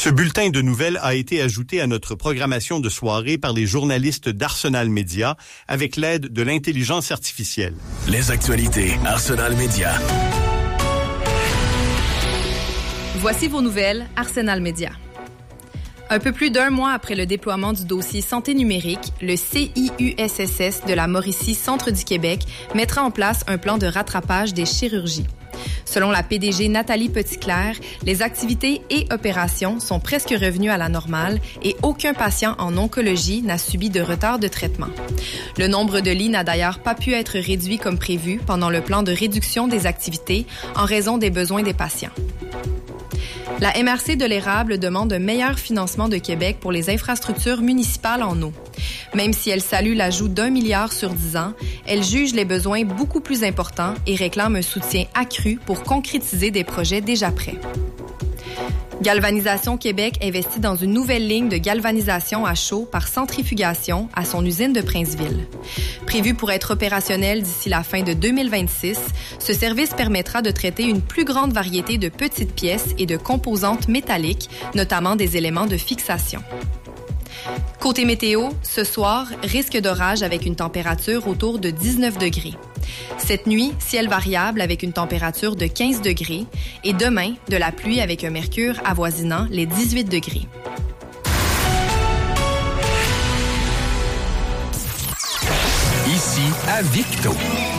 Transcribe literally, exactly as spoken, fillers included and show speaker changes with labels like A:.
A: Ce bulletin de nouvelles a été ajouté à notre programmation de soirée par les journalistes d'Arsenal Média avec l'aide de l'intelligence artificielle.
B: Les actualités Arsenal Média.
C: Voici vos nouvelles Arsenal Média. Un peu plus d'un mois après le déploiement du dossier santé numérique, le C I U S S S de la Mauricie Centre du Québec mettra en place un plan de rattrapage des chirurgies. Selon la P D G Nathalie Petitclerc, les activités et opérations sont presque revenues à la normale et aucun patient en oncologie n'a subi de retard de traitement. Le nombre de lits n'a d'ailleurs pas pu être réduit comme prévu pendant le plan de réduction des activités en raison des besoins des patients. La M R C de l'Érable demande un meilleur financement de Québec pour les infrastructures municipales en eau. Même si elle salue l'ajout d'un milliard sur dix ans, elle juge les besoins beaucoup plus importants et réclame un soutien accru pour concrétiser des projets déjà prêts. Galvanisation Québec investit dans une nouvelle ligne de galvanisation à chaud par centrifugation à son usine de Princeville. Prévu pour être opérationnel d'ici la fin de deux mille vingt-six, ce service permettra de traiter une plus grande variété de petites pièces et de composantes métalliques, notamment des éléments de fixation. Côté météo, ce soir, risque d'orage avec une température autour de dix-neuf degrés. Cette nuit, ciel variable avec une température de quinze degrés et demain, de la pluie avec un mercure avoisinant les dix-huit degrés.
B: Ici à Victo.